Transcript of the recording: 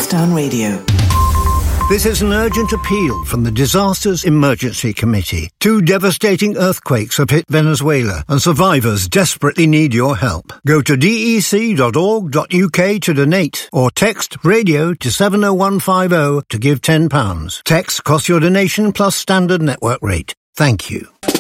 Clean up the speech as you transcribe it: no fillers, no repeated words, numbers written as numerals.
Lansdowne Radio. This is an urgent appeal from the Disasters Emergency Committee. 2 devastating earthquakes have hit Venezuela, and survivors desperately need your help. Go to dec.org.uk to donate, or text radio to 70150 to give £10. Text costs your donation plus standard network rate. Thank you.